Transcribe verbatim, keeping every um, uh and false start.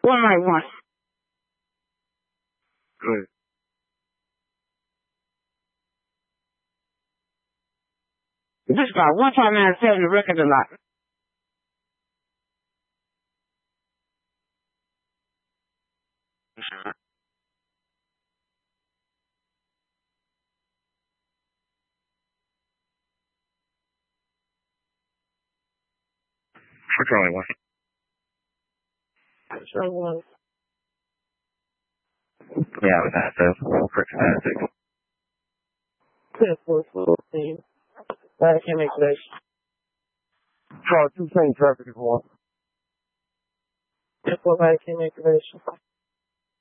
One night one. Good. This is about one time out of seven, the record a lot. For Charlie one. Charlie one. Yeah, but that's a freaking fantastic. Ten four fourteen. I can't make this. Charlie two same traffic is one. Ten four I can't make this.